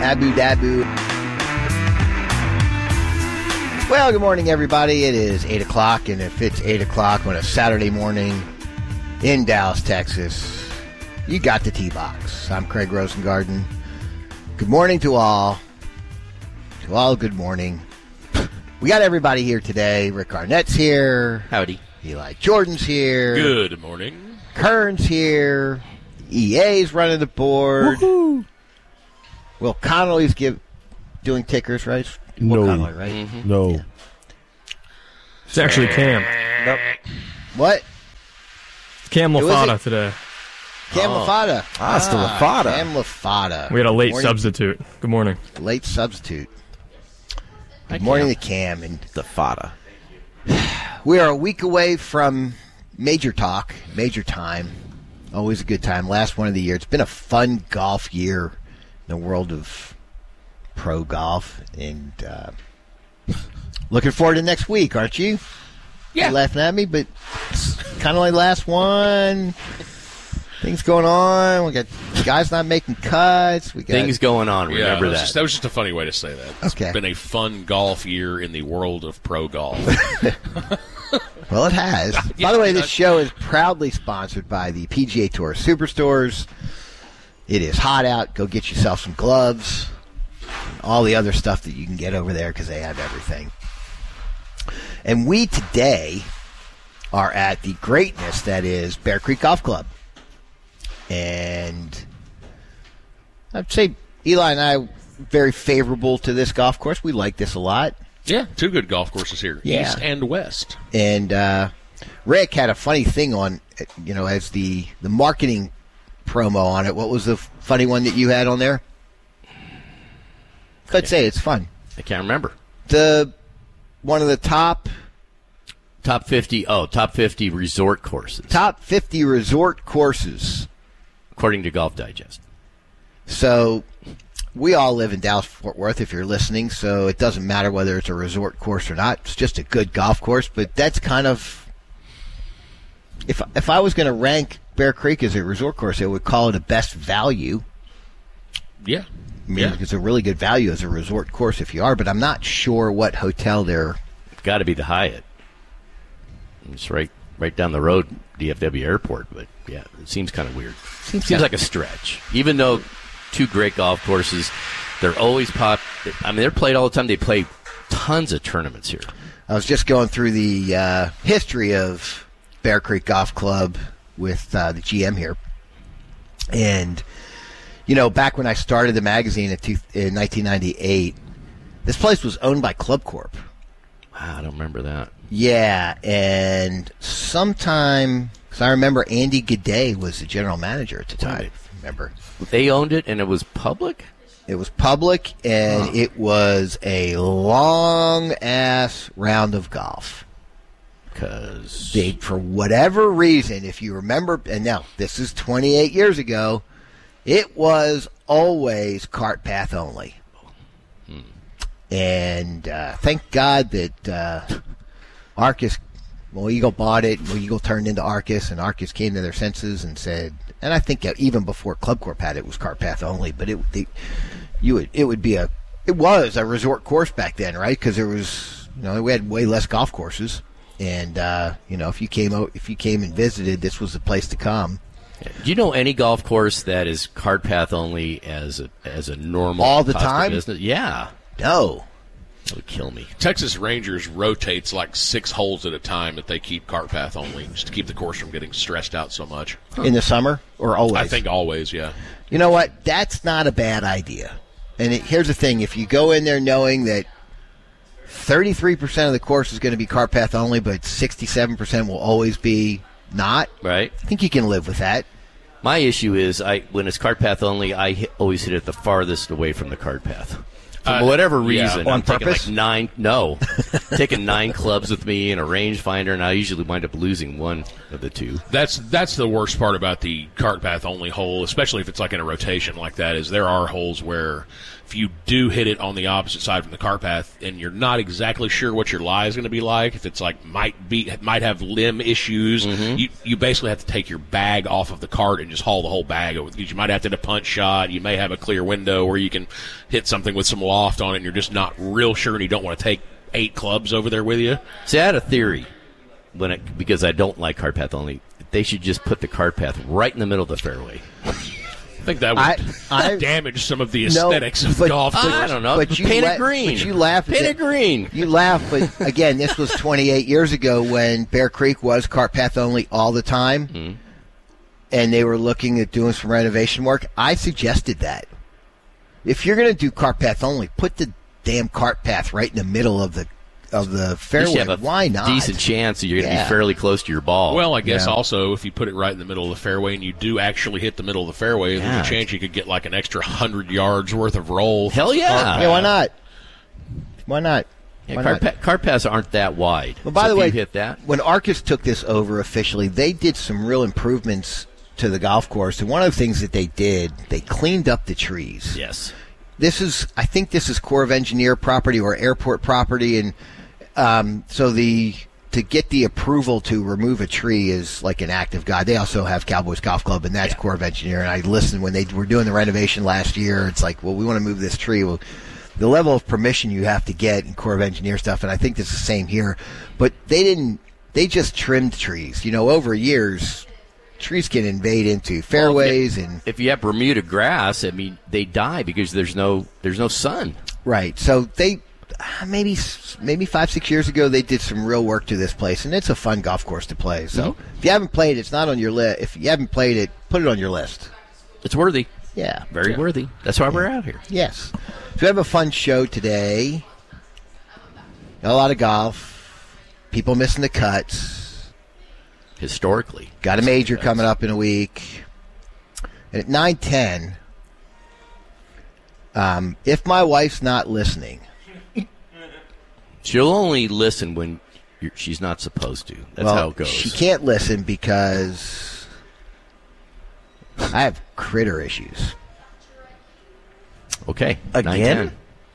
Abu Dhabi. Well, good morning, everybody. It is 8 o'clock, and if it's 8 o'clock on a Saturday morning in Dallas, Texas, you got the T-Box. I'm Craig Rosengarten. Good morning to all. To all, good morning. We got everybody here today. Rick Arnett's here. Howdy. Eli Jordan's here. Good morning. Kern's here. EA's running the board. Woohoo. Will Connolly's doing tickers, right? No. Will Connolly, right? Mm-hmm. No. Yeah. It's actually Cam. Nope. What? Cam Who is LaFada it? today. Cam LaFada. it's the LaFada. Cam LaFada. We had a late Morning. substitute. Good morning. Late substitute. Hi, Good morning Cam. to Cam. And The Fada. we are a week away from major talk, major time. Always a good time. Last one of the year. It's been a fun golf year in the world of pro golf. And looking forward to next week, aren't you? Yeah. You're laughing at me, but it's kind of like last one. Things going on. We got guys not making cuts. We got Things going on. Remember that. That was just a funny way to say that. It's Okay. been a fun golf year in the world of pro golf. Well, it has. Yeah, By the way, it this does. show is proudly sponsored by the PGA Tour Superstores. It is hot out. Go get yourself some gloves. And all the other stuff that you can get over there because they have everything. And we today are at the greatness that is Bear Creek Golf Club. And I'd say Eli and I are very favorable to this golf course. We like this a lot. Yeah, two good golf courses here, Yeah. East and West. And Rick had a funny thing on, as the marketing promo on it. What was the funny one that you had on there? Could say it's fun. I can't remember. One of the top 50 resort courses, 50 resort courses. according to Golf Digest. So we all live in Dallas-Fort Worth, if you're listening, so it doesn't matter whether it's a resort course or not. It's just a good golf course, but that's kind of... If I was going to rank Bear Creek as a resort course, I would call it a best value. Yeah. I mean, it's a really good value as a resort course if you are, but I'm not sure what hotel they're... Got to be the Hyatt. It's right down the road, DFW Airport. But yeah, it seems kind of weird. Seems like a stretch. Even though two great golf courses, they're always they're played all the time. They play tons of tournaments here. I was just going through the history of Bear Creek Golf Club with the GM here. And, back when I started the magazine in 1998, this place was owned by Club Corp. Wow, I don't remember that. Yeah, and sometime, because I remember Andy Gaudet was the general manager at the time. Right. Remember? They owned it, and it was public? It was public, and it was a long-ass round of golf. Because For whatever reason, if you remember, and now this is 28 years ago, it was always cart path only. And thank God that Arcus, Eagle bought it, Eagle turned into Arcus, and Arcus came to their senses and said, and I think even before Club Corp had it, it was cart path only, but it was a resort course back then, right? Because there was, we had way less golf courses, and if you came and visited, this was the place to come. do you know any golf course that is cart path only as a normal All the cost of time? business? Yeah. No. That would kill me. Texas Rangers rotates like 6 holes at a time that they keep cart path only, just to keep the course from getting stressed out so much. In the summer or always? I think always, yeah. You know what? That's not a bad idea. And here's the thing. If you go in there knowing that 33% of the course is going to be cart path only, but 67% will always be not, Right? I think you can live with that. My issue is when it's cart path only, always hit it the farthest away from the cart path. For whatever reason, On I'm purpose? taking taking 9 clubs with me and a rangefinder, and I usually wind up losing one of the 2. That's the worst part about the cart path only hole, especially if it's like in a rotation like that, is there are holes where if you do hit it on the opposite side from the cart path and you're not exactly sure what your lie is going to be like, if it's like might have limb issues, you basically have to take your bag off of the cart and just haul the whole bag over. You might have to hit a punch shot. You may have a clear window where you can hit something with some loft on it and you're just not real sure and you don't want to take 8 clubs over there with you. See, I had a theory because I don't like cart path only. They should just put the cart path right in the middle of the fairway. I think that would damage some of the aesthetics of the golf course. I don't know. But Paint it green. But you laugh. Paint it green. You laugh, but again, this was 28 years ago when Bear Creek was cart path only all the time, and they were looking at doing some renovation work. I suggested that. If you're going to do cart path only, put the damn cart path right in the middle of the fairway. You have a Why not? decent chance that you're going to be fairly close to your ball. Well, I guess also if you put it right in the middle of the fairway and you do actually hit the middle of the fairway, there's a chance you could get like an extra 100 yards worth of roll. Hell yeah! Yeah, why not? Why not? Yeah, cart paths aren't that wide. Well, by the if way, you hit that. When Arcus took this over officially, they did some real improvements to the golf course. And one of the things that they did, they cleaned up the trees. Yes. I think this is Corps of Engineer property or airport property, and to get the approval to remove a tree is like an act of God. They also have Cowboys Golf Club, and that's Corps of Engineer. And I listened when they were doing the renovation last year. It's like, well, we want to move this tree. Well, the level of permission you have to get in Corps of Engineer stuff, and I think it's the same here. But they just trimmed trees. Over years, trees can invade into fairways, and if you have Bermuda grass, I mean, they die because there's no sun. Right. So they maybe 5-6 years ago they did some real work to this place, and it's a fun golf course to play. So if you haven't played, it's not on your list. If you haven't played it, put it on your list. It's worthy. Yeah. Very worthy. That's why we're out here. Yes. So we have a fun show today. Got a lot of golf. People missing the cuts. Historically. Got a major coming up in a week. And at 9:10, if my wife's not listening, she'll only listen when she's not supposed to. That's how it goes. She can't listen because I have critter issues. Okay. Again? 9:10.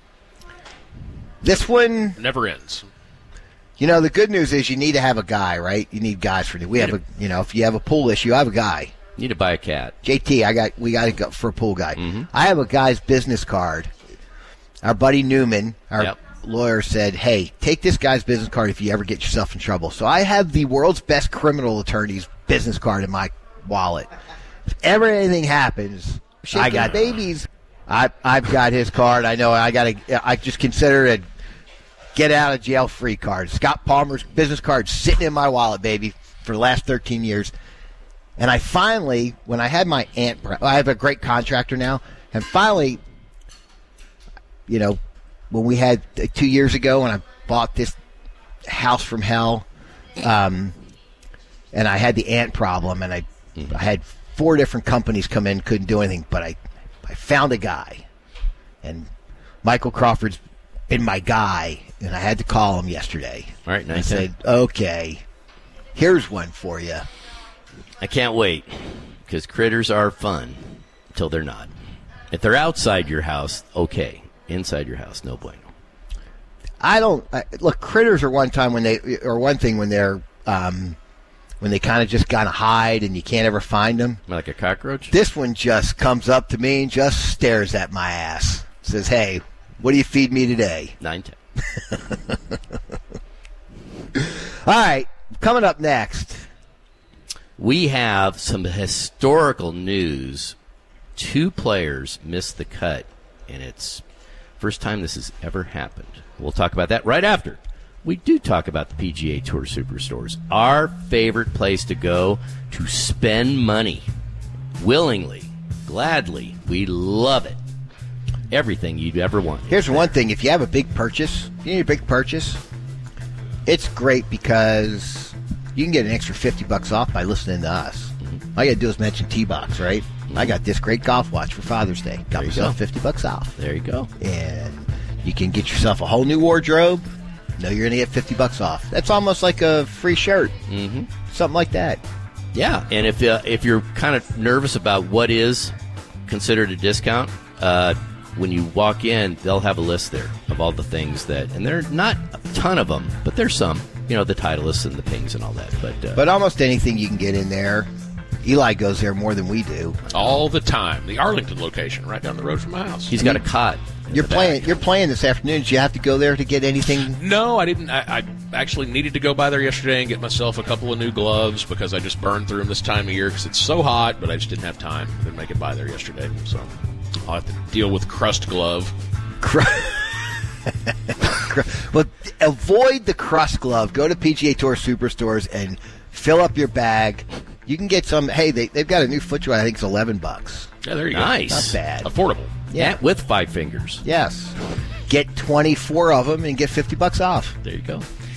This one Never ends. The good news is you need to have a guy, right? You need guys for it. We have if you have a pool issue, I have a guy. You need to buy a cat. JT, we got to go for a pool guy. I have a guy's business card. Our buddy Newman, our lawyer, said, hey, take this guy's business card if you ever get yourself in trouble. So I have the world's best criminal attorney's business card in my wallet. If ever anything happens, I got babies. I've got his card. I know I just consider it a get out of jail free card. Scott Palmer's business card sitting in my wallet, baby, for the last 13 years. And I finally, when I had my aunt, I have a great contractor now, and finally, when we had 2 years ago when I bought this house from hell, and I had the ant problem, and I had 4 different companies come in, couldn't do anything, but I found a guy, and Michael Crawford's been my guy, and I had to call him yesterday. All right, I said, okay, here's one for you. I can't wait, because critters are fun until they're not. If they're outside your house, okay. Inside your house, no bueno. Look, critters are one thing when they're when they kind of just kind of hide and you can't ever find them. Like a cockroach? This one just comes up to me and just stares at my ass. Says, hey, what do you feed me today? 9:10. All right, coming up next. We have some historical news. 2 players missed the cut, and it's first time this has ever happened. We'll talk about that right after we do talk about the PGA Tour Superstores, our favorite place to go to spend money willingly, gladly. We love it. Everything you'd ever want. Here's one thing. If you have a big purchase, it's great because you can get an extra $50 off by listening to us. All you got to do is mention T-Box, right? I got this great golf watch for Father's Day. Got myself $50 off. There you go. And You can get yourself a whole new wardrobe. Know you're going to get $50 off. That's almost like a free shirt. Mm-hmm. Something like that. Yeah, and if you're kind of nervous about what is considered a discount, when you walk in, they'll have a list there of all the things that, and there are not a ton of them, but there's some. You know, the Titleists and the Pings and all that. But almost anything you can get in there. Eli goes there more than we do. All the time. The Arlington location, right down the road from my house. He's got a cot. You're playing this afternoon. Did you have to go there to get anything? No, I didn't. I actually needed to go by there yesterday and get myself a couple of new gloves because I just burned through them this time of year because it's so hot, but I just didn't have time to make it by there yesterday. So I'll have to deal with crust glove. Well, avoid the crust glove. Go to PGA Tour Superstores and fill up your bag. You can get some. Hey, they've got a new FootJoy. I think it's $11. Yeah, there you go. Nice. Not bad. Affordable. Yeah, with 5 fingers. Yes. Get 24 of them and get $50 off. There you go.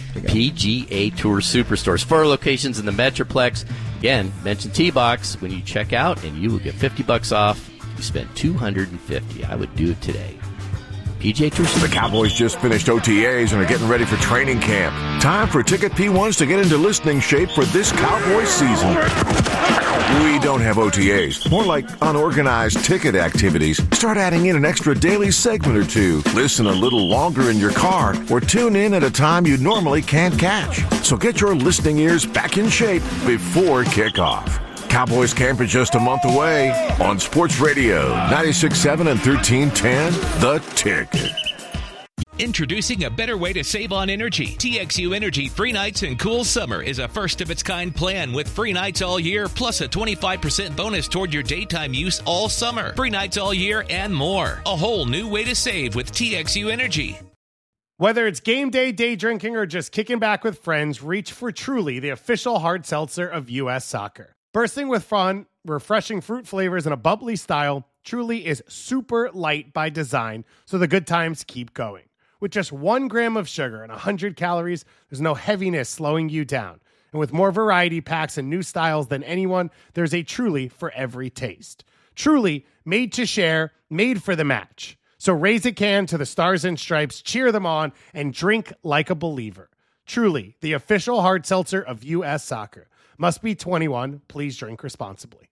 PGA Tour Superstores. 4 locations in the Metroplex. Again, mention T-Box when you check out, and you will get $50 off. You spend $250. I would do it today. PGA Tour Superstores. The Cowboys just finished OTAs and are getting ready for training camp. Time for Ticket P1s to get into listening shape for this Cowboys season. We don't have OTAs, more like unorganized ticket activities. Start adding in an extra daily segment or two. Listen a little longer in your car or tune in at a time you normally can't catch. So get your listening ears back in shape before kickoff. Cowboys camp is just a month away on Sports Radio 96.7 and 1310, The Ticket. Introducing a better way to save on energy. TXU Energy Free Nights and Cool Summer is a first-of-its-kind plan with free nights all year, plus a 25% bonus toward your daytime use all summer. Free nights all year and more. A whole new way to save with TXU Energy. Whether it's game day, day drinking, or just kicking back with friends, reach for Truly, the official hard seltzer of U.S. Soccer. Bursting with fun, refreshing fruit flavors, and a bubbly style, Truly is super light by design, so the good times keep going. With just 1 gram of sugar and 100 calories, there's no heaviness slowing you down. And with more variety packs and new styles than anyone, there's a Truly for every taste. Truly, made to share, made for the match. So raise a can to the Stars and Stripes, cheer them on, and drink like a believer. Truly, the official hard seltzer of U.S. Soccer. Must be 21. Please drink responsibly.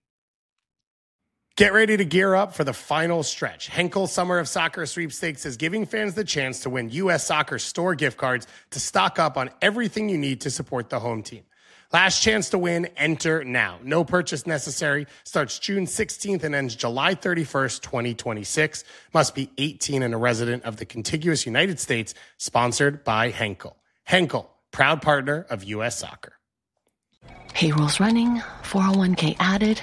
Get ready to gear up for the final stretch. Henkel Summer of Soccer Sweepstakes is giving fans the chance to win U.S. Soccer store gift cards to stock up on everything you need to support the home team. Last chance to win, enter now. No purchase necessary. Starts June 16th and ends July 31st, 2026. Must be 18 and a resident of the contiguous United States. Sponsored by Henkel. Henkel, proud partner of U.S. Soccer. Payroll's running, 401k added.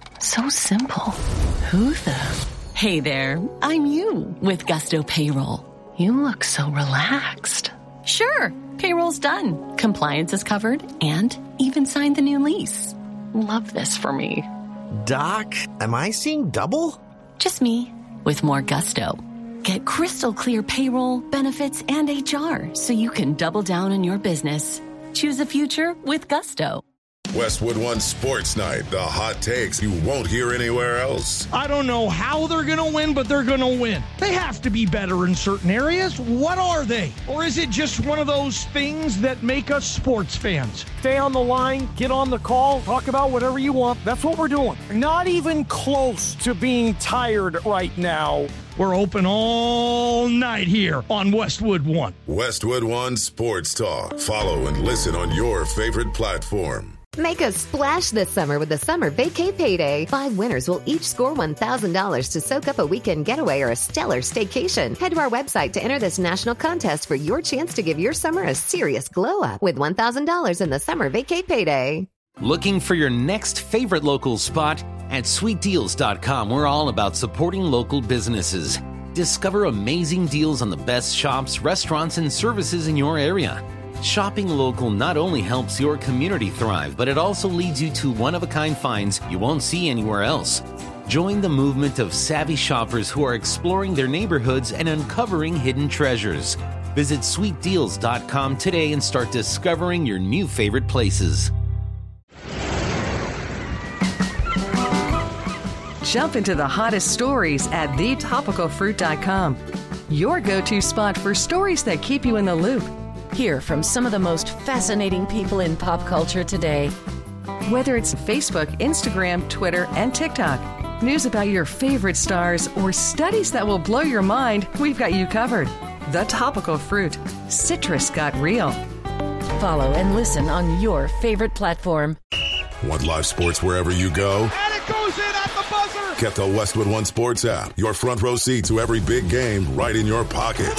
So simple. Who the? Hey there, I'm you with Gusto Payroll. You look so relaxed. Sure, payroll's done. Compliance is covered and even signed the new lease. Love this for me. Doc, am I seeing double? Just me with more Gusto. Get crystal clear payroll, benefits, and HR so you can double down on your business. Choose a future with Gusto. Westwood One Sports Night, the hot takes you won't hear anywhere else. I don't know how they're going to win, but they're going to win. They have to be better in certain areas. What are they? Or is it just one of those things that make us sports fans? Stay on the line, get on the call, talk about whatever you want. That's what we're doing. Not even close to being tired right now. We're open all night here on Westwood One. Westwood One Sports Talk. Follow and listen on your favorite platform. Make a splash this summer with the Summer Vacay Payday. 5 winners will each score $1,000 to soak up a weekend getaway or a stellar staycation. Head to our website to enter this national contest for your chance to give your summer a serious glow up with $1,000 in the Summer Vacay Payday. Looking for your next favorite local spot? At sweetdeals.com, we're all about supporting local businesses. Discover amazing deals on the best shops, restaurants, and services in your area. Shopping local not only helps your community thrive, but it also leads you to one-of-a-kind finds you won't see anywhere else. Join the movement of savvy shoppers who are exploring their neighborhoods and uncovering hidden treasures. Visit sweetdeals.com today and start discovering your new favorite places. Jump into the hottest stories at thetopicalfruit.com. your go-to spot for stories that keep you in the loop. Hear from some of the most fascinating people in pop culture today. Whether it's Facebook, Instagram, Twitter, and TikTok, news about your favorite stars, or studies that will blow your mind, we've got you covered. The Topical Fruit. Citrus got real. Follow and listen on your favorite platform. Want live sports wherever you go? And it goes in at the buzzer! Get the Westwood One Sports app. Your front row seat to every big game right in your pocket.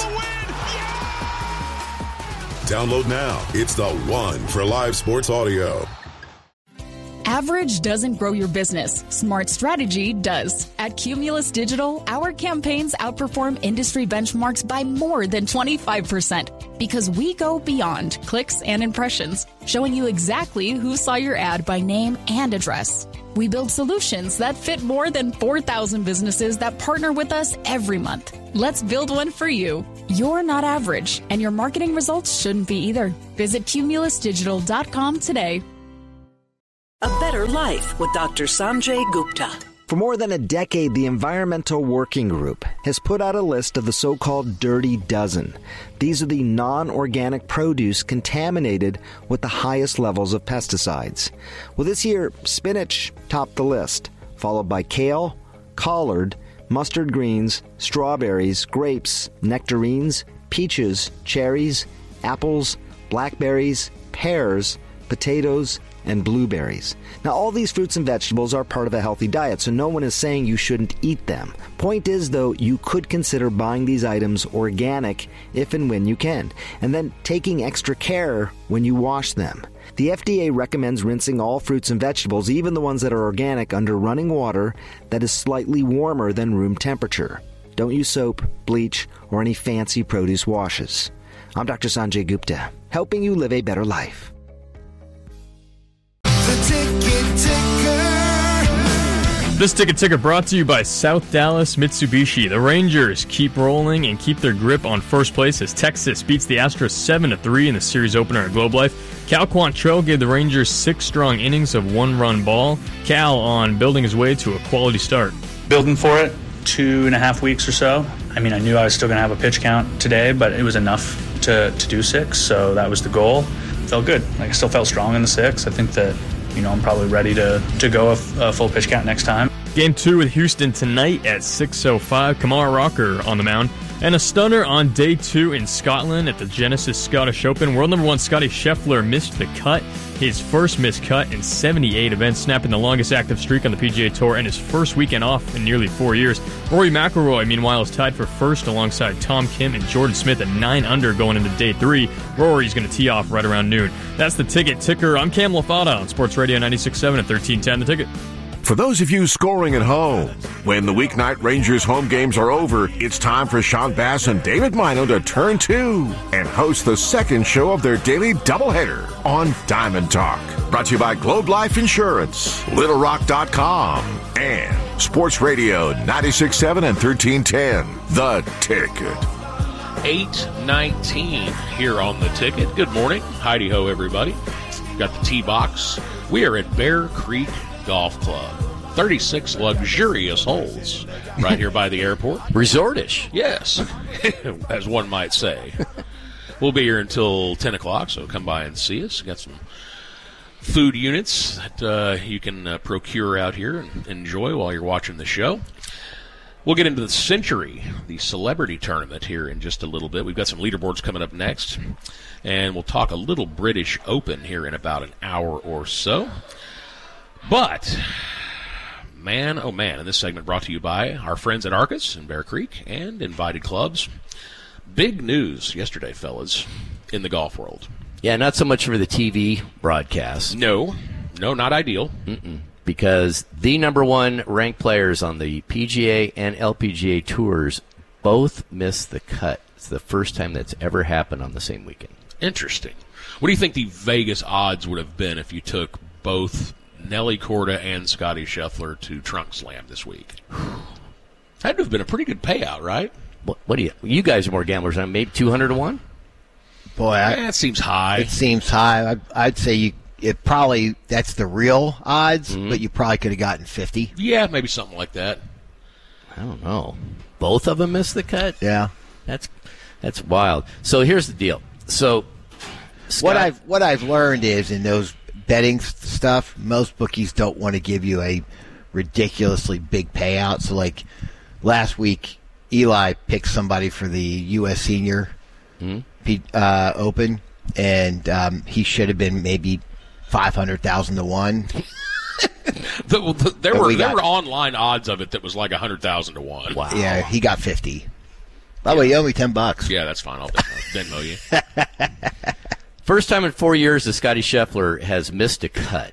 Download now. It's the one for live sports audio. Average doesn't grow your business. Smart strategy does. At Cumulus Digital, our campaigns outperform industry benchmarks by more than 25% because we go beyond clicks and impressions, showing you exactly who saw your ad by name and address. We build solutions that fit more than 4,000 businesses that partner with us every month. Let's build one for you. You're not average, and your marketing results shouldn't be either. Visit cumulusdigital.com today. A Better Life with Dr. Sanjay Gupta. For more than a decade, the Environmental Working Group has put out a list of the so-called Dirty Dozen. These are the non-organic produce contaminated with the highest levels of pesticides. Well, this year, spinach topped the list, followed by kale, collard, mustard greens, strawberries, grapes, nectarines, peaches, cherries, apples, blackberries, pears, potatoes, and blueberries. Now, all these fruits and vegetables are part of a healthy diet, so no one is saying you shouldn't eat them. Point is, though, you could consider buying these items organic if and when you can, and then taking extra care when you wash them. The FDA recommends rinsing all fruits and vegetables, even the ones that are organic, under running water that is slightly warmer than room temperature. Don't use soap, bleach, or any fancy produce washes. I'm Dr. Sanjay Gupta, helping you live a better life. This Ticket Ticker brought to you by South Dallas Mitsubishi. The Rangers keep rolling and keep their grip on first place as Texas beats the Astros 7-3 in the series opener at Globe Life. Cal Quantrill gave the Rangers 6 strong innings of one-run ball. Cal on building his way to a quality start. Building for it, 2.5 weeks or so. I mean, I knew I was still going to have a pitch count today, but it was enough to do 6, so that was the goal. Felt good. I still felt strong in the 6. I think that, I'm probably ready to go a full pitch count next time. Game 2 with Houston tonight at 6:05. Kamar Rocker on the mound. And a stunner on day 2 in Scotland at the Genesis Scottish Open. World number 1 Scotty Scheffler missed the cut. His first missed cut in 78 events, snapping the longest active streak on the PGA Tour and his first weekend off in nearly 4 years. Rory McIlroy, meanwhile, is tied for first alongside Tom Kim and Jordan Smith at 9 under going into day 3. Rory's going to tee off right around noon. That's the Ticket Ticker. I'm Cam Lafada on Sports Radio 96.7 at 1310 The Ticket. For those of you scoring at home, when the weeknight Rangers home games are over, it's time for Sean Bass and David Mino to turn 2 and host the second show of their daily doubleheader on Diamond Talk. Brought to you by Globe Life Insurance, LittleRock.com, and Sports Radio 96.7 and 1310, The Ticket. 8:19 here on The Ticket. Good morning. Heidi-ho, everybody. Got the T-Box. We are at Bear Creek Golf Club. 36 luxurious holes right here by the airport. Resortish. Yes, as one might say. We'll be here until 10 o'clock, so come by and see us. Got some food units that you can procure out here and enjoy while you're watching the show. We'll get into the Century, the celebrity tournament, here in just a little bit. We've got some leaderboards coming up next, and we'll talk a little British Open here in about an hour or so. But, man, oh man, and this segment brought to you by our friends at Arcus and Bear Creek and Invited Clubs. Big news yesterday, fellas, in the golf world. Yeah, not so much for the TV broadcast. No, not ideal. Because the number 1 ranked players on the PGA and LPGA tours both missed the cut. It's the first time that's ever happened on the same weekend. Interesting. What do you think the Vegas odds would have been if you took both Nelly Korda and Scotty Scheffler to Trunk Slam this week? That would have been a pretty good payout, right? What do you guys are more gamblers than maybe 200 to 1? Boy, that seems high. It seems high. I'd say it probably, that's the real odds, but you probably could have gotten 50. Yeah, maybe something like that. I don't know. Both of them missed the cut? Yeah. That's wild. So here's the deal. So Scott, what I've learned is in those betting stuff, most bookies don't want to give you a ridiculously big payout. So like last week, Eli picked somebody for the U.S. Senior Open, and he should have been maybe 500,000 to 1. There were online odds of it that was like 100,000 to 1. Wow. Yeah, he got 50. By the way, you owe me $10. Yeah, that's fine. I'll Venmo you. First time in 4 years that Scottie Scheffler has missed a cut,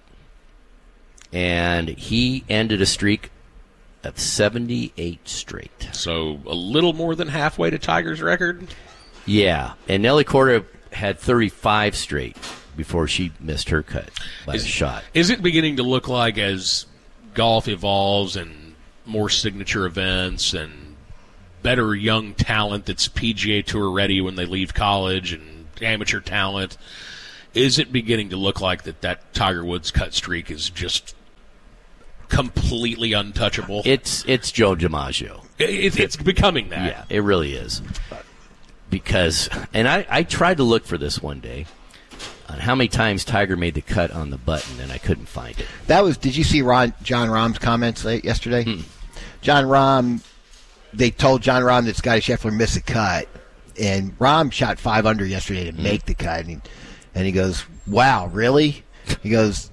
and he ended a streak of 78 straight. So a little more than halfway to Tiger's record? Yeah, and Nelly Korda had 35 straight before she missed her cut by a shot. Is it beginning to look like as golf evolves and more signature events and better young talent that's PGA Tour ready when they leave college and amateur talent, is it beginning to look like that Tiger Woods cut streak is just completely untouchable? It's Joe DiMaggio. It's becoming that. Yeah, it really is. Because, and I tried to look for this one day, on how many times Tiger made the cut on the button, and I couldn't find it. Did you see Jon Rahm's comments yesterday? Jon Rahm, they told Jon Rahm that Scottie Scheffler missed a cut, and Rahm shot 5 under yesterday to make the cut, and he goes, "Wow, really?" He goes,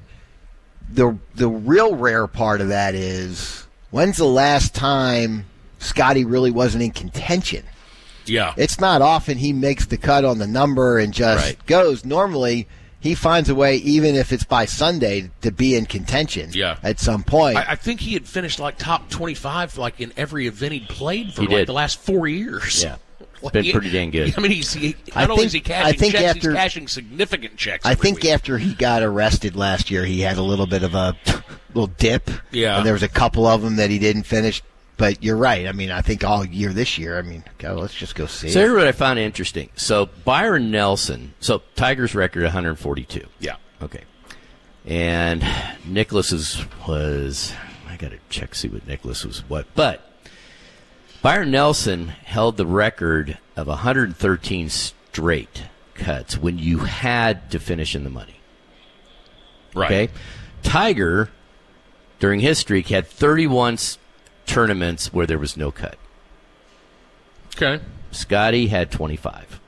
the real rare part of that is, when's the last time Scottie really wasn't in contention? Yeah. It's not often he makes the cut on the number and just goes. Normally, he finds a way, even if it's by Sunday, to be in contention at some point. I think he had finished like top 25 like in every event he'd played for the last 4 years. Yeah. It's been pretty dang good. I mean, not only is he cashing checks, he's cashing significant checks. I think week. After he got arrested last year, he had a little bit of a little dip. Yeah. And there was a couple of them that he didn't finish. But you're right. I mean, I think all year this year, let's just go see. So here's what I found interesting. So Byron Nelson, Tiger's record 142. Yeah. Okay. And Nicklaus's was, I got to check, see what Nicklaus was what. But Byron Nelson held the record of 113 straight cuts when you had to finish in the money. Right. Okay. Tiger, during his streak, had 31 tournaments where there was no cut. Okay. Scottie had 25.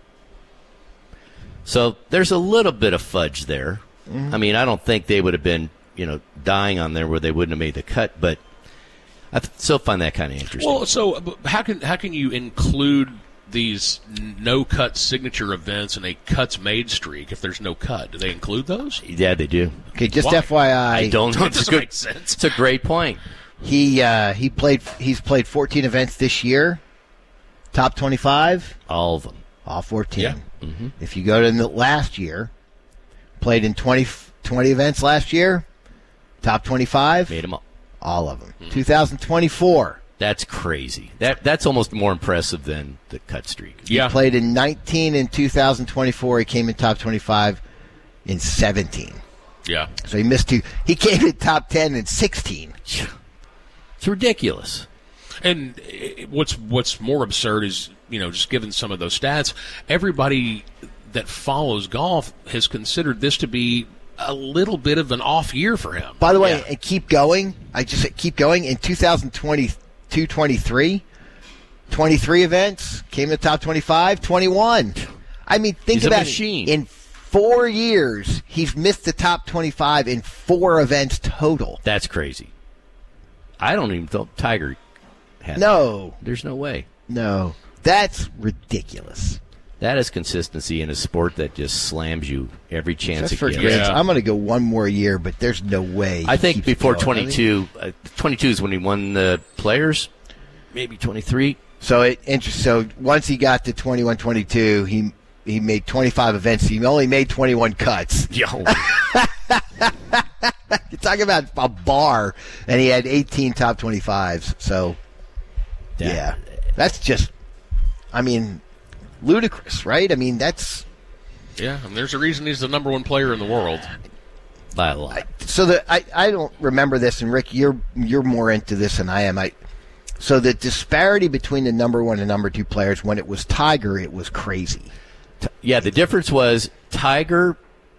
So there's a little bit of fudge there. I mean, I don't think they would have been, dying on there where they wouldn't have made the cut, but I still find that kind of interesting. Well, so how can you include these no-cut signature events in a cuts made streak if there's no cut? Do they include those? Yeah, they do. Okay, just Why? FYI. I don't know. It doesn't make sense. It's a great point. He's played 14 events this year. Top 25. All of them. All 14. Yeah. Mm-hmm. If you go to the last year, played in 20 events last year. Top 25. Made them all. All of them. 2024. That's crazy. That's almost more impressive than the cut streak. He played in 19 in 2024. He came in top 25 in 17. Yeah. So he missed 2. He came in top 10 in 16. It's ridiculous. And what's more absurd is, just given some of those stats, everybody that follows golf has considered this to be a little bit of an off year for him. By the way, and keep going. I just said keep going. In 2022-23, 23 events, came in the top 25, 21. I mean, think about it. In 4 years, he's missed the top 25 in 4 events total. That's crazy. I don't even think Tiger had No. that. There's no way. No. That's ridiculous. That is consistency in a sport that just slams you every chance it gets. I'm going to go one more year, but there's no way. I think before 22, 22 is when he won the Players, maybe 23. So once he got to 21, 22, he made 25 events. He only made 21 cuts. Yo. You're talking about a bar, and he had 18 top 25s. So, yeah, that's just, ludicrous, right? That's... Yeah, and there's a reason he's the number 1 player in the world. By a lot. I don't remember this, and Rick, you're more into this than I am. So the disparity between the number 1 and number 2 players, when it was Tiger, it was crazy. Yeah, the difference was Tiger's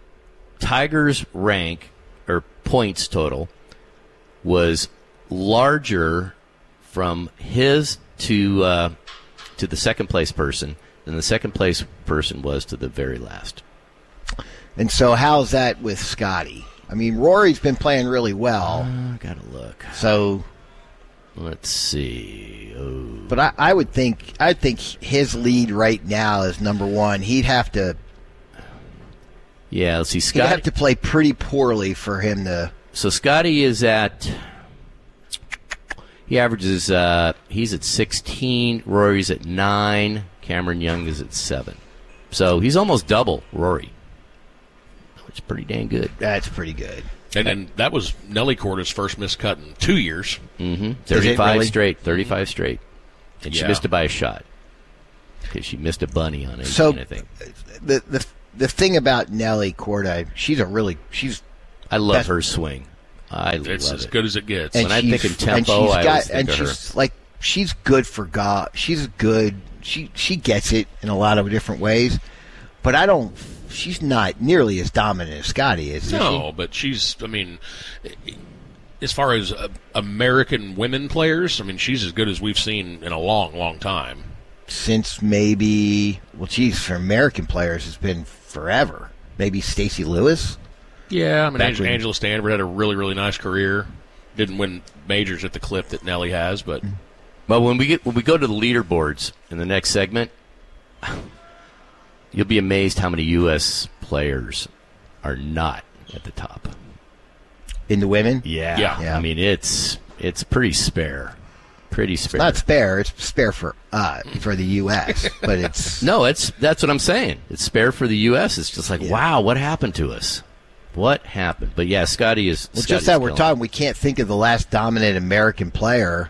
rank or points total was larger from his to the second place person than the second place person was to the very last. And so how's that with Scotty? I mean, Rory's been playing really well. Gotta look. So let's see. But I would think his lead right now is number 1. He'd have to. Yeah, let's see. He'd have to play pretty poorly for him to. So Scotty is at. He averages. He's at 16. Rory's at 9. Cameron Young is at 7. So he's almost double Rory. Which is pretty dang good. That's pretty good. And that was Nelly Korda's first missed cut in 2 years. 35 really? straight. 35 straight. And she missed it by a shot. Because she missed a bunny on 18, I think. The thing about Nelly Korda, I love her swing. It's as good as it gets. When I'm thinking tempo, I always think of her. She's good for golf. She's good. She gets it in a lot of different ways. But she's not nearly as dominant as Scotty is. No, but she's, I mean, as far as American women players, I mean, she's as good as we've seen in a long, long time. Since maybe, for American players, it's been forever. Maybe Stacey Lewis? Yeah, I mean, Angela Stanford had a really, really nice career. Didn't win majors at the clip that Nelly has, but... Well, when we go to the leaderboards in the next segment, you'll be amazed how many U.S. players are not at the top. In the women? Yeah. I mean, it's pretty spare. Pretty spare. It's not spare. It's spare for the U.S., but it's... No, that's what I'm saying. It's spare for the U.S. It's just like, wow, what happened to us? What happened? But, yeah, Scotty is... Well, just that we're talking, we can't think of the last dominant American player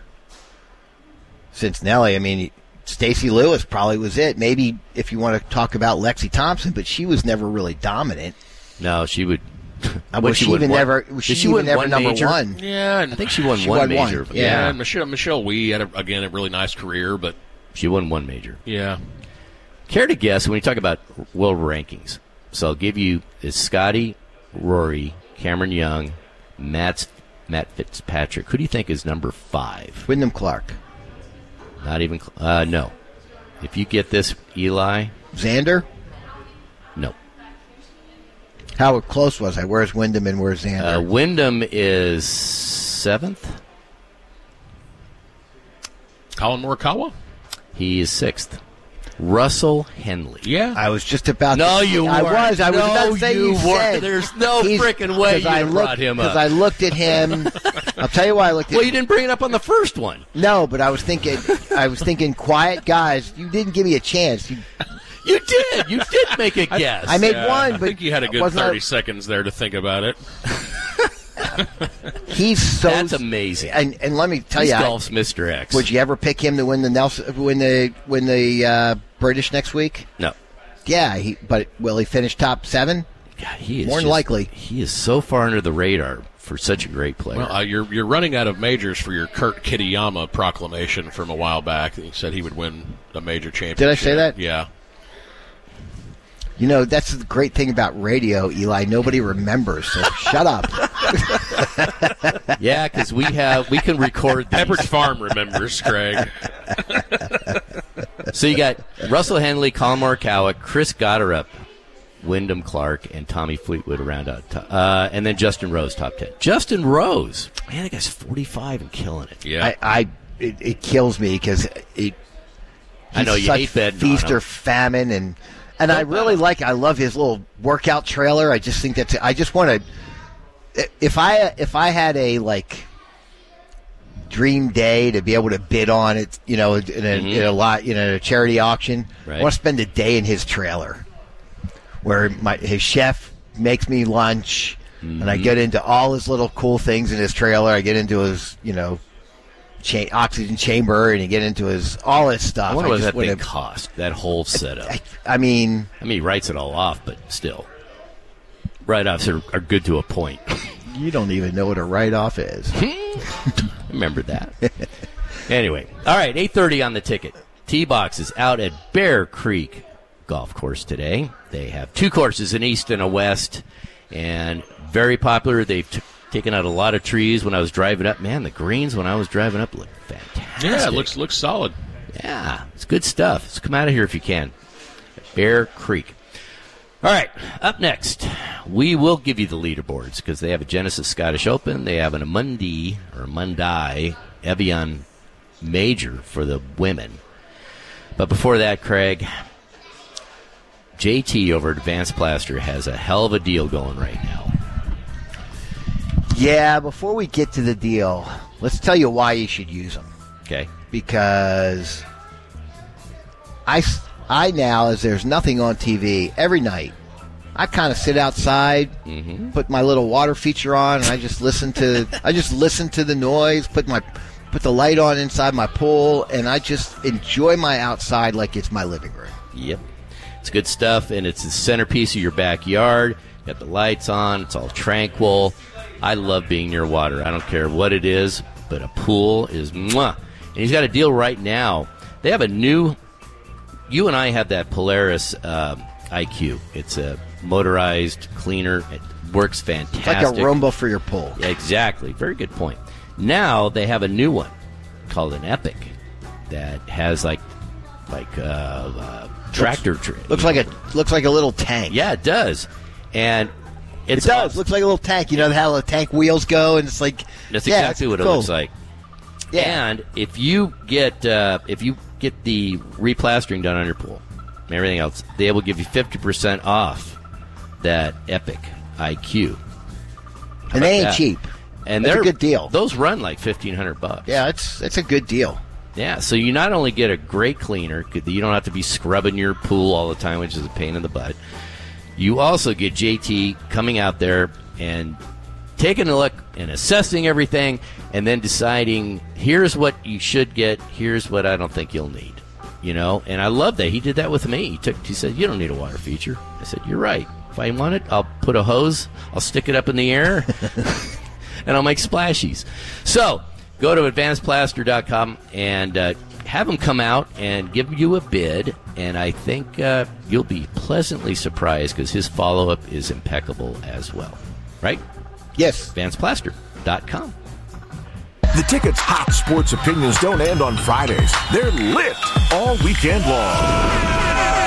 since Nelly. I mean, Stacey Lewis probably was it. Maybe if you want to talk about Lexi Thompson, but she was never really dominant. No, she would... Was she even never number major? 1? Yeah, I think she won one major. Yeah, and Michelle Wee had, a really nice career, but... She won one major. Yeah. Care to guess when you talk about world rankings? So I'll give you is Scotty, Rory, Cameron Young, Matt Fitzpatrick. Who do you think is number 5? Wyndham Clark. Not even... no. If you get this, Eli... Xander? No. How close was I? Where's Wyndham and where's Xander? Wyndham is 7th. Colin Morikawa? He is 6th. Russell Henley. Yeah. I was just about no, to... you weren't. I was about to say you said. There's no freaking way you brought him up. Because I looked at him. I'll tell you why I looked at him. Well, you didn't bring it up on the first one. No, but I was thinking quiet guys. You didn't give me a chance. You did. You did make a guess. I made one, but I think you had a good 30 seconds there to think about it. He's so... That's amazing. And let me tell you, golf's Mr. X. Would you ever pick him to win the British next week? No. Yeah, but will he finish top 7? God, he is more than likely. He is so far under the radar for such a great player. Well, you're running out of majors for your Kurt Kitayama proclamation from a while back. He said he would win a major championship. Did I say that? Yeah. You know, that's the great thing about radio, Eli. Nobody remembers, so shut up. Yeah, because we can record these. Pepperidge Farm remembers, Craig. So you got Russell Henley, Colin Morikawa, Chris Gotterup, Wyndham Clark, and Tommy Fleetwood around out. And then Justin Rose, top 10. Justin Rose. Man, that guy's 45 and killing it. Yeah. It kills me because I know you hate betting feast on him. or famine, and I really I love his little workout trailer. I just think I just want to, if I had a dream day to be able to bid on it, in a charity auction, right. I want to spend a day in his trailer where his chef makes me lunch, and I get into all his little cool things in his trailer. I get into his, oxygen chamber, and you get into all his stuff. I wonder what that thing cost, that whole setup. I mean, he writes it all off, but still. Write-offs are good to a point. You don't even know what a write-off is. Remember that. Anyway, all right, 8:30 on the ticket. T-Box is out at Bear Creek Golf Course today. They have 2 courses, an east and a west, and very popular. They've taken out a lot of trees. When I was driving up, man, the greens when I was driving up looked fantastic. Yeah, it looks solid. Yeah, it's good stuff. So come out of here if you can. Bear Creek. All right, up next, we will give you the leaderboards because they have a Genesis Scottish Open. They have a Monday Evian Major for the women. But before that, Craig, JT over at Advanced Plaster has a hell of a deal going right now. Yeah, before we get to the deal, let's tell you why you should use them. Okay. Because I now, as there's nothing on TV, every night, I kind of sit outside, put my little water feature on, and I just listen to the noise, put the light on inside my pool, and I just enjoy my outside like it's my living room. Yep. It's good stuff, and it's the centerpiece of your backyard. You got the lights on. It's all tranquil. I love being near water. I don't care what it is, but a pool is mwah. And he's got a deal right now. They have a new... You and I have that Polaris IQ. It's a motorized cleaner. It works fantastic. It's like a Roomba for your pool. Yeah, exactly. Very good point. Now they have a new one called an Epic that has like tractor. Looks like a little tank. Yeah, it does. And it does. Awesome. Looks like a little tank. You know how the tank wheels go, and it's like that's exactly what it looks like. Yeah. And if you get the replastering done on your pool and everything else, they will give you 50% off that Epic IQ. And they ain't cheap. And they're a good deal. Those run like $1,500. Yeah, it's a good deal. Yeah, so you not only get a great cleaner, you don't have to be scrubbing your pool all the time, which is a pain in the butt. You also get JT coming out there and taking a look and assessing everything and then deciding, here's what you should get, here's what I don't think you'll need. You know, and I love that. He did that with me. He said, you don't need a water feature. I said, you're right. If I want it, I'll put a hose, I'll stick it up in the air, and I'll make splashies. So go to advancedplaster.com and have him come out and give you a bid, and I think you'll be pleasantly surprised because his follow-up is impeccable as well. Right? Yes. advancedplaster.com. The Ticket's hot sports opinions don't end on Fridays. They're lit all weekend long.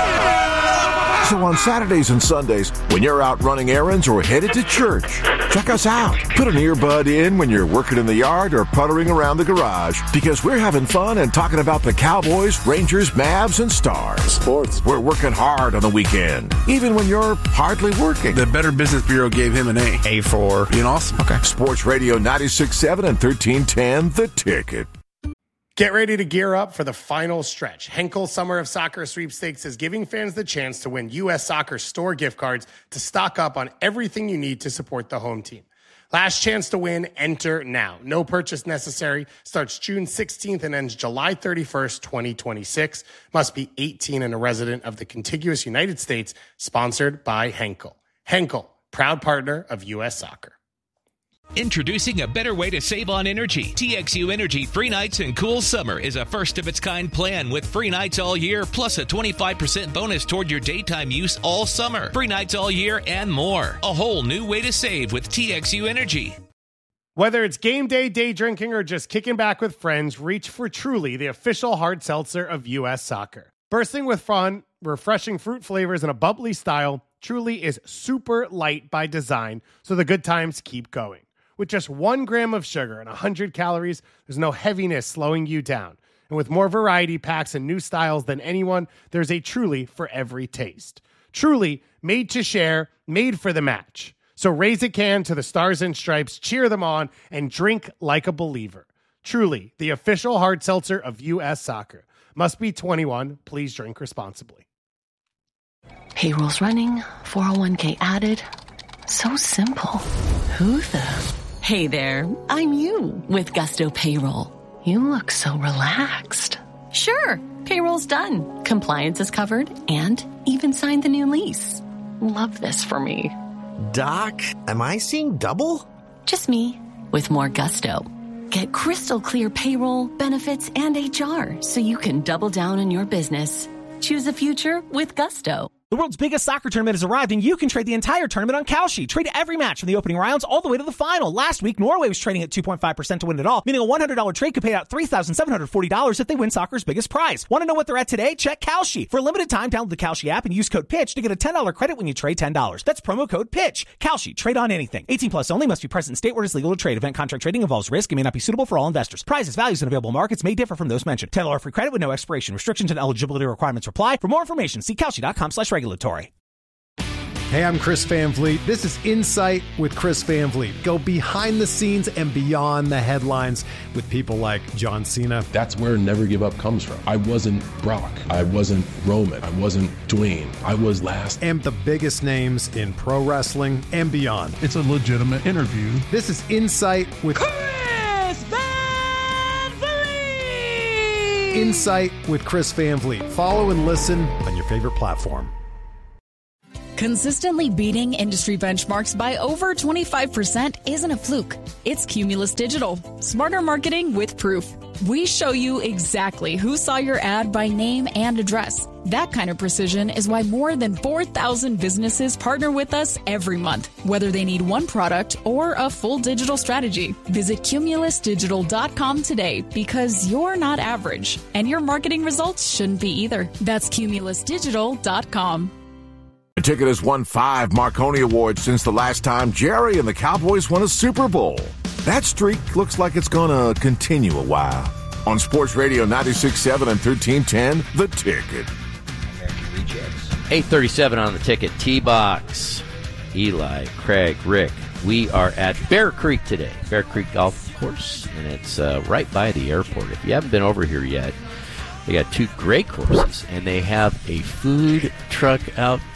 So on Saturdays and Sundays, when you're out running errands or headed to church, check us out. Put an earbud in when you're working in the yard or puttering around the garage, because we're having fun and talking about the Cowboys, Rangers, Mavs, and Stars. Sports. We're working hard on the weekend, even when you're hardly working. The Better Business Bureau gave him an A. A for being awesome. Okay. Sports Radio 96.7 and 1310, The Ticket. Get ready to gear up for the final stretch. Henkel Summer of Soccer Sweepstakes is giving fans the chance to win U.S. Soccer store gift cards to stock up on everything you need to support the home team. Last chance to win, enter now. No purchase necessary. Starts June 16th and ends July 31st, 2026. Must be 18 and a resident of the contiguous United States. Sponsored by Henkel. Henkel, proud partner of U.S. Soccer. Introducing a better way to save on energy. TXU Energy Free Nights and Cool Summer is a first-of-its-kind plan with free nights all year, plus a 25% bonus toward your daytime use all summer. Free nights all year and more. A whole new way to save with TXU Energy. Whether it's game day, day drinking, or just kicking back with friends, reach for Truly, the official hard seltzer of U.S. Soccer. Bursting with fun, refreshing fruit flavors, and a bubbly style, Truly is super light by design, so the good times keep going. With just 1 gram of sugar and 100 calories, there's no heaviness slowing you down. And with more variety packs and new styles than anyone, there's a Truly for every taste. Truly, made to share, made for the match. So raise a can to the Stars and Stripes, cheer them on, and drink like a believer. Truly, the official hard seltzer of U.S. Soccer. Must be 21. Please drink responsibly. Payroll's running, 401k added. So simple. Who the... Hey there, I'm you with Gusto Payroll. You look so relaxed. Sure, payroll's done. Compliance is covered and even signed the new lease. Love this for me. Doc, am I seeing double? Just me with more gusto. Get crystal clear payroll, benefits, and HR so you can double down on your business. Choose a future with Gusto. The world's biggest soccer tournament has arrived, and you can trade the entire tournament on Kalshi. Trade every match from the opening rounds all the way to the final. Last week, Norway was trading at 2.5% to win it all, meaning a $100 trade could pay out $3,740 if they win soccer's biggest prize. Want to know what they're at today? Check Kalshi. For a limited time, download the Kalshi app and use code PITCH to get a $10 credit when you trade $10. That's promo code PITCH. Kalshi. Trade on anything. 18 plus only. Must be present in state where it is legal to trade. Event contract trading involves risk and may not be suitable for all investors. Prizes, values, and available markets may differ from those mentioned. $10 free credit with no expiration. Restrictions and eligibility requirements apply. For more information, see Kalshi.com/regulatory. Hey, I'm Chris Van Vliet. This is Insight with Chris Van Vliet. Go behind the scenes and beyond the headlines with people like John Cena. That's where Never Give Up comes from. I wasn't Brock. I wasn't Roman. I wasn't Dwayne. I was last. And the biggest names in pro wrestling and beyond. It's a legitimate interview. This is Insight with Chris Van Vliet! Insight with Chris Van Vliet. Follow and listen on your favorite platform. Consistently beating industry benchmarks by over 25% isn't a fluke. It's Cumulus Digital. Smarter marketing with proof. We show you exactly who saw your ad by name and address. That kind of precision is why more than 4,000 businesses partner with us every month, whether they need one product or a full digital strategy. Visit cumulusdigital.com today because you're not average, and your marketing results shouldn't be either. That's cumulusdigital.com. The ticket has won 5 Marconi Awards since the last time Jerry and the Cowboys won a Super Bowl. That streak looks like it's going to continue a while. On Sports Radio 96.7 and 1310, The Ticket. 8:37 on The Ticket. T-Box, Eli, Craig, Rick. We are at Bear Creek today. Bear Creek Golf Course, and it's right by the airport. If you haven't been over here yet, they got 2 great courses, and they have a food truck out